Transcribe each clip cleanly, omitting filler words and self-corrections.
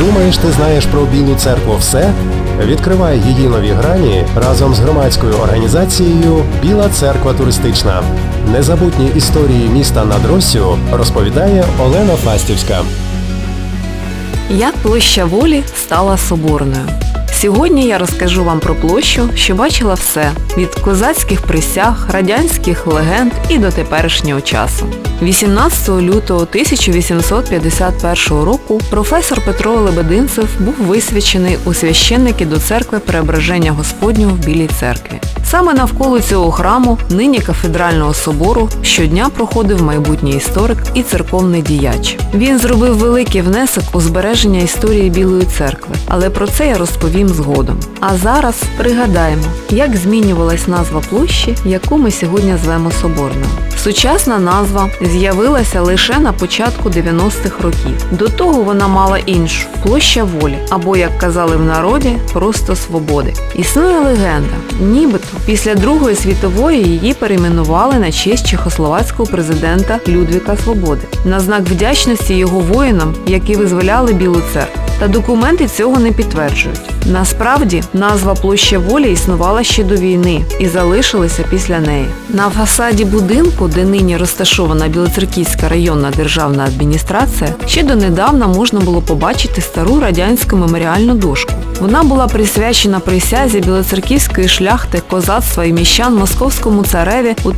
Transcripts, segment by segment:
Думаєш, ти знаєш про Білу церкву все? Відкривай її нові грані разом з громадською організацією «Біла церква туристична». Незабутні історії міста над Россю розповідає Олена Фастівська. Як площа Волі стала соборною? Сьогодні я розкажу вам про площу, що бачила все – від козацьких присяг, радянських легенд і до теперішнього часу. 18 лютого 1851 року професор Петро Лебединцев був висвячений у священники до церкви Преображення Господнього в Білій церкві. Саме навколо цього храму, нині кафедрального собору, щодня проходив майбутній історик і церковний діяч. Він зробив великий внесок у збереження історії Білої церкви, але про це я розповім згодом. А зараз пригадаємо, як змінювалась назва площі, яку ми сьогодні звемо Соборною. Сучасна назва з'явилася лише на початку 90-х років. До того вона мала іншу – Площа Волі, або, як казали в народі, просто Свободи. Існує легенда, нібито після Другої світової її перейменували на честь чехословацького президента Людвіка Свободи, на знак вдячності його воїнам, які визволяли Білу церкву. Та документи цього не підтверджують. Насправді, назва Площа Волі існувала ще до війни і залишилася після неї. На фасаді будинку, де нині розташована Білоцерківська районна державна адміністрація, ще донедавна можна було побачити стару радянську меморіальну дошку. Вона була присвячена присязі білоцерківської шляхти, козацтва і міщан московському цареві у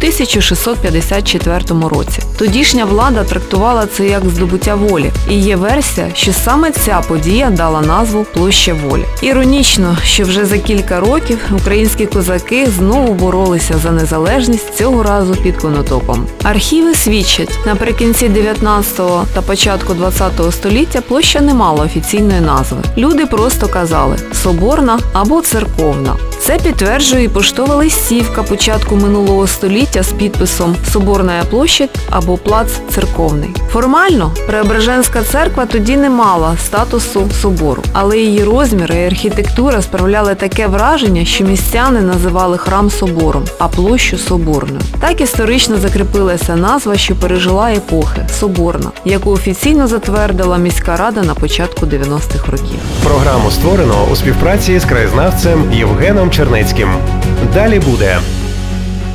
1654 році. Тодішня влада трактувала це як здобуття волі, і є версія, що саме ця подія дала назву Площа Волі. Іронічно, що вже за кілька років українські козаки знову боролися за незалежність, цього разу під Конотопом. Архіви свідчать, наприкінці 19-го та початку 20-го століття площа не мала офіційної назви. Люди просто казали «Соборна» або «Церковна». Це підтверджує і поштова листівка початку минулого століття з підписом «Соборна площадь» або «Плац церковний». Формально Преображенська церква тоді не мала статусу собору, але її розміри і архітектура справляли таке враження, що містяни називали храм собором, а площу соборною. Так історично закріпилася назва, що пережила епохи – Соборна, яку офіційно затвердила міська рада на початку 90-х років. Програму створено у співпраці з краєзнавцем Євгеном Чернецьким. Далі буде.